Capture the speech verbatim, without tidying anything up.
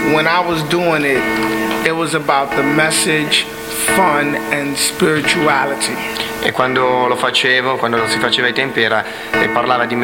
when I was doing it, it was about the message, fun and spirituality. E quando lo facevo, quando lo si faceva ai tempi, era, e parlava di